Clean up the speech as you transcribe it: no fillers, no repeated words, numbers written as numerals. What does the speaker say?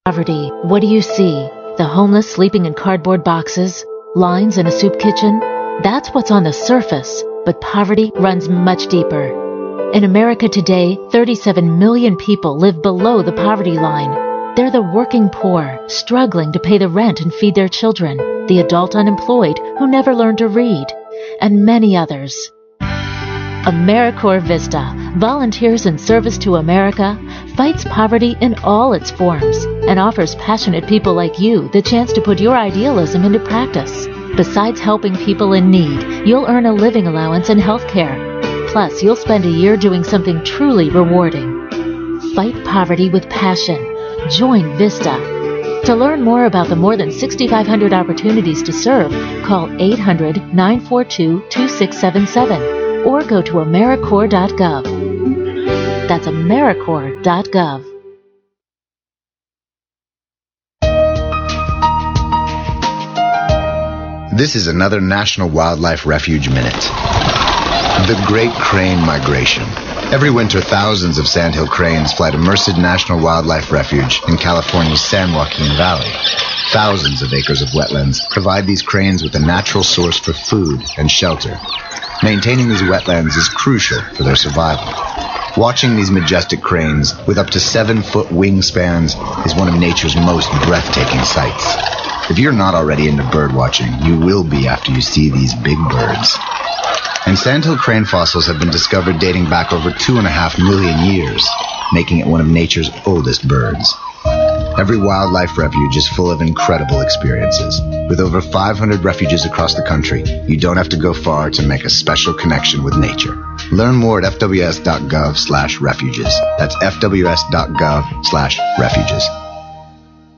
Poverty. What do you see? The homeless sleeping in cardboard boxes? Lines in a soup kitchen? That's what's on the surface, but poverty runs much deeper. In America today, 37 million people live below the poverty line. They're the working poor, struggling to pay the rent and feed their children, the adult unemployed who never learned to read, and many others. AmeriCorps Vista volunteers in service to America, fights poverty in all its forms, and offers passionate people like you the chance to put your idealism into practice. Besides helping people in need, you'll earn a living allowance and health care. Plus, you'll spend a year doing something truly rewarding. Fight poverty with passion. Join Vista. To learn more about the more than 6,500 opportunities to serve, call 800-942-2677 or go to AmeriCorps.gov. That's AmeriCorps.gov. This is another National Wildlife Refuge Minute. The Great Crane Migration. Every winter, thousands of sandhill cranes fly to Merced National Wildlife Refuge in California's San Joaquin Valley. Thousands of acres of wetlands provide these cranes with a natural source for food and shelter. Maintaining these wetlands is crucial for their survival. Watching these majestic cranes with up to 7-foot wingspans is one of nature's most breathtaking sights. If you're not already into bird watching, you will be after you see these big birds. And sandhill crane fossils have been discovered dating back over 2.5 million years, making it one of nature's oldest birds. Every wildlife refuge is full of incredible experiences. With over 500 refuges across the country, you don't have to go far to make a special connection with nature. Learn more at fws.gov/refuges. That's fws.gov/refuges.